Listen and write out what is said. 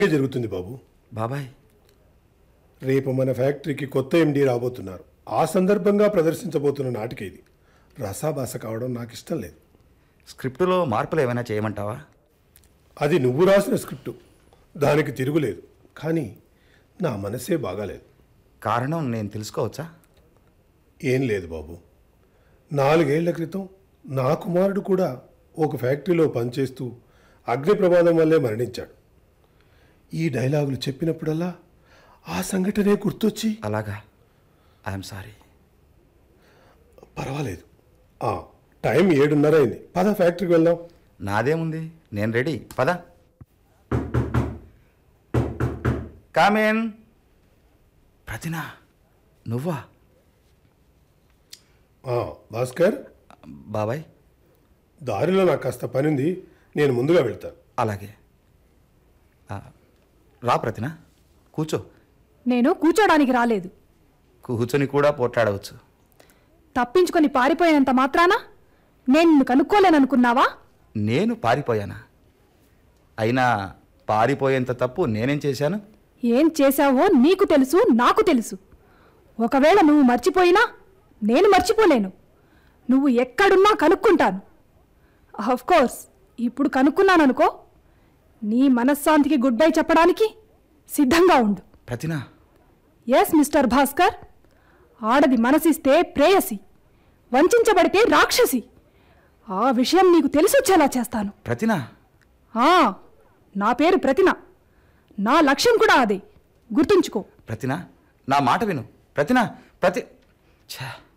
జరుగుతుంది బాబు. బాబాయ్, రేపు మన ఫ్యాక్టరీకి కొత్త ఎండీ రాబోతున్నారు. ఆ సందర్భంగా ప్రదర్శించబోతున్న నాటిక ఇది. రసాభాస కావడం నాకు ఇష్టం లేదు. స్క్రిప్టులో మార్పులు ఏమైనా చేయమంటావా? అది నువ్వు రాసిన స్క్రిప్టు, దానికి తిరుగులేదు. కానీ నా మనసే బాగాలేదు. కారణం నేను తెలుసుకోవచ్చా? ఏం లేదు బాబు. 4 ఏళ్ల క్రితం నా కుమారుడు కూడా ఒక ఫ్యాక్టరీలో పనిచేస్తూ అగ్ని ప్రమాదం వల్లే మరణించాడు. ఈ డైలాగులు చెప్పినప్పుడల్లా ఆ సంఘటనే గుర్తొచ్చి. అలాగా, ఐఎమ్ సారీ. పర్వాలేదు. టైం 7:30 అయింది. పద ఫ్యాక్టరీకి వెళ్దాం. నాదేముంది, నేను రెడీ. పద. కామేన్. ప్రతిన, నువ్వా? భాస్కర్, బాబాయ్, దారిలో నాకు కాస్త పని ఉంది, నేను ముందుగా వెళ్తాను. అలాగే. రా ప్రతిన, కూర్చో. నేను కూర్చోడానికి రాలేదు. కూర్చొని కూడా పోట్లాడవచ్చు. తప్పించుకొని పారిపోయినంత మాత్రాన నేను నిన్ను కనుక్కోలేననుకున్నావా? నేను పారిపోయానా? అయినా పారిపోయేంత తప్పు నేనేం చేశాను? ఏం చేశావో నీకు తెలుసు, నాకు తెలుసు. ఒకవేళ నువ్వు మర్చిపోయినా నేను మర్చిపోలేను. నువ్వు ఎక్కడున్నా కనుక్కుంటాను. కోర్స్ ఇప్పుడు కనుక్కున్నాననుకో, నీ మనశ్శాంతికి గుడ్ బై చెప్పడానికి సిద్ధంగా ఉండు. ప్రతిన. Yes mister Bhaskar. ఆడది మనసిస్తే ప్రేయసి, వంచబడితే రాక్షసి. ఆ విషయం నీకు తెలిసొచ్చేలా చేస్తాను. ప్రతిన. నా పేరు ప్రతిన. నా లక్ష్యం కూడా అదే, గుర్తుంచుకో. ప్రతిన, నా మాట విను. ప్రతిన. ఛా.